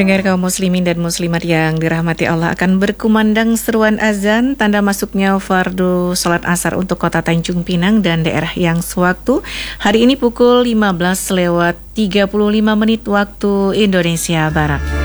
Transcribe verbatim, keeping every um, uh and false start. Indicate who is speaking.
Speaker 1: Pendengar kaum muslimin dan muslimat yang dirahmati Allah, akan berkumandang seruan azan tanda masuknya fardu salat asar untuk kota Tanjung Pinang dan daerah yang sewaktu. Hari ini pukul lima belas lewat tiga puluh lima menit waktu Indonesia Barat.